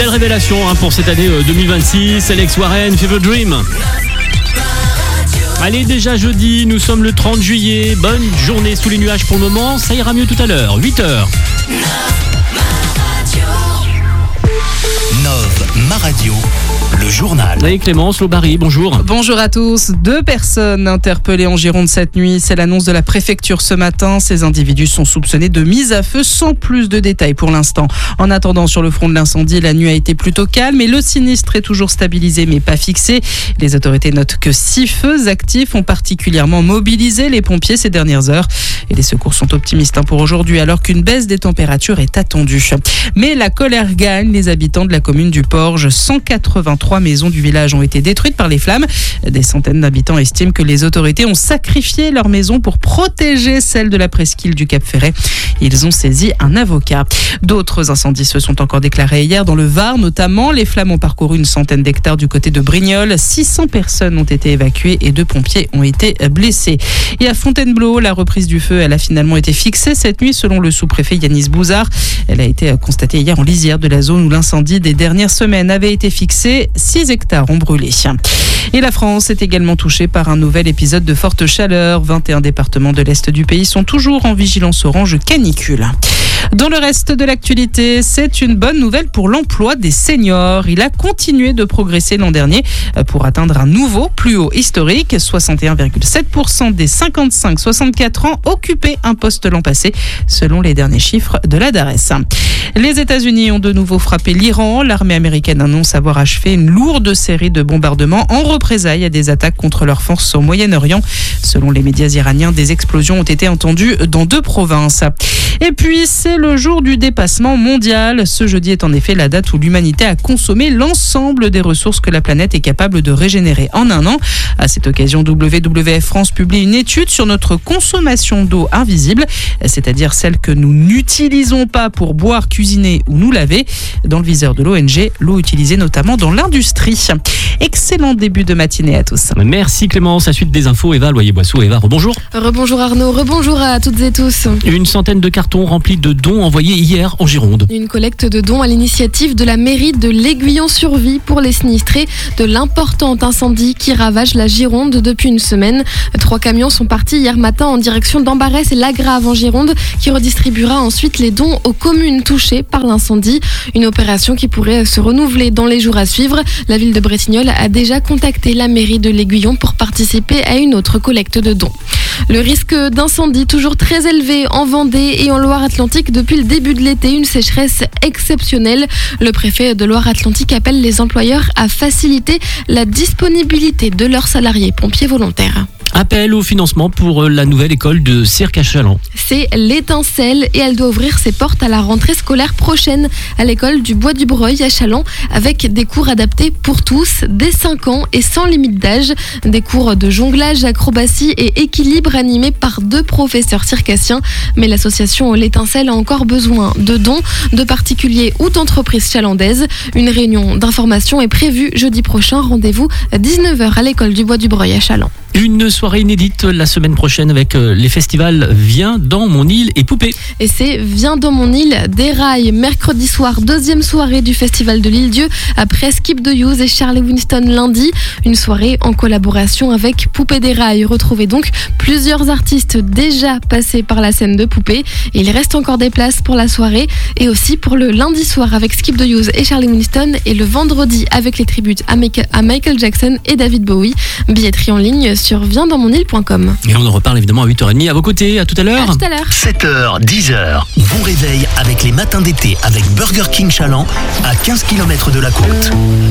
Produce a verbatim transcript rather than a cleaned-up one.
belle révélation hein, pour cette année euh, deux mille vingt-six. Alex Warren, Fever Dream. Allez, déjà jeudi, nous sommes le trente juillet. Bonne journée sous les nuages pour le moment. Ça ira mieux tout à l'heure, huit heures. Nov, ma radio, le journal. Et Clémence Lobary, bonjour. Bonjour à tous. Deux personnes interpellées en Gironde cette nuit. C'est l'annonce de la préfecture ce matin. Ces individus sont soupçonnés de mise à feu sans plus de détails pour l'instant. En attendant, sur le front de l'incendie, la nuit a été plutôt calme et le sinistre est toujours stabilisé mais pas fixé. Les autorités notent que six feux actifs ont particulièrement mobilisé les pompiers ces dernières heures. Et les secours sont optimistes pour aujourd'hui alors qu'une baisse des températures est attendue. Mais la colère gagne. Les habitants de la commune du Porge, cent quatre-vingt-trois maisons du village ont été détruites par les flammes. Des centaines d'habitants estiment que les autorités ont sacrifié leurs maisons pour protéger celles de la presqu'île du Cap Ferret. Ils ont saisi un avocat. D'autres incendies se sont encore déclarés hier dans le Var notamment. Les flammes ont parcouru une centaine d'hectares du côté de Brignoles. six cents personnes ont été évacuées et deux pompiers ont été blessés. Et à Fontainebleau, la reprise du feu, elle a finalement été fixée cette nuit selon le sous-préfet Yanis Bouzard. Elle a été constatée hier en lisière de la zone où l'incendie des dernières semaines avait été fixé. six hectares ont brûlé. Et la France est également touchée par un nouvel épisode de forte chaleur. vingt et un départements de l'Est du pays sont toujours en vigilance orange canicule. Dans le reste de l'actualité, c'est une bonne nouvelle pour l'emploi des seniors. Il a continué de progresser l'an dernier pour atteindre un nouveau plus haut historique. soixante et un virgule sept pour cent des cinquante-cinq à soixante-quatre ans occupaient un poste l'an passé, selon les derniers chiffres de la DARES. Les États-Unis ont de nouveau frappé l'Iran. L'armée américaine annonce avoir achevé une lourde série de bombardements en représailles à des attaques contre leurs forces au Moyen-Orient. Selon les médias iraniens, des explosions ont été entendues dans deux provinces. Et puis, c'est le jour du dépassement mondial. Ce jeudi est en effet la date où l'humanité a consommé l'ensemble des ressources que la planète est capable de régénérer en un an. À cette occasion, W W F France publie une étude sur notre consommation d'eau invisible, c'est-à-dire celle que nous n'utilisons pas pour boire, cuisiner ou nous laver. Dans le viseur de l'O N G, l'eau utilisée notamment dans l'industrie. Excellent début de matinée à tous. Merci Clémence. À suite des infos, Eva Loyer-Boissou. Eva, rebonjour. Rebonjour Arnaud, rebonjour à toutes et tous. Une centaine de cartons remplis de dons envoyés hier en Gironde. Une collecte de dons à l'initiative de la mairie de l'Aiguillon-sur-Vie pour les sinistrés de l'important incendie qui ravage la Gironde depuis une semaine. Trois camions sont partis hier matin en direction d'Ambarès et Lagrave en Gironde qui redistribuera ensuite les dons aux communes touchées par l'incendie. Une opération qui pourrait se renouveler dans les jours à suivre. La ville de Bretignolles a déjà contacté la mairie de l'Aiguillon pour participer à une autre collecte de dons. Le risque d'incendie toujours très élevé en Vendée et en Loire-Atlantique depuis le début de l'été, une sécheresse exceptionnelle. Le préfet de Loire-Atlantique appelle les employeurs à faciliter la disponibilité de leurs salariés pompiers volontaires. Appel au financement pour la nouvelle école de cirque à Challans. C'est l'étincelle et elle doit ouvrir ses portes à la rentrée scolaire prochaine à l'école du Bois du Breuil à Challans avec des cours adaptés pour tous dès cinq ans et sans limite d'âge. Des cours de jonglage, acrobatie et équilibre animés par deux professeurs circassiens. Mais l'association L'étincelle a encore besoin de dons de particuliers ou d'entreprises chalandaises. Une réunion d'information est prévue jeudi prochain. Rendez-vous à dix-neuf heures à l'école du Bois du Breuil à Challans. Une soirée inédite la semaine prochaine avec les festivals Viens dans mon île et Poupée. Et c'est Viens dans mon île des rails. Mercredi soir, deuxième soirée du festival de l'Île-Dieu après Skip de Hughes et Charlie Winston lundi. Une soirée en collaboration avec Poupée des rails. Retrouvez donc plusieurs artistes déjà passés par la scène de Poupée. Et il reste encore des places pour la soirée et aussi pour le lundi soir avec Skip de Hughes et Charlie Winston et le vendredi avec les tributes à Michael Jackson et David Bowie. Billetterie en ligne sur viens dans mon île point com. Et on en reparle évidemment à huit heures trente à vos côtés. À tout à l'heure. À tout à l'heure. sept heures, dix heures. Bon réveil avec les matins d'été avec Burger King Challans à quinze kilomètres de la côte.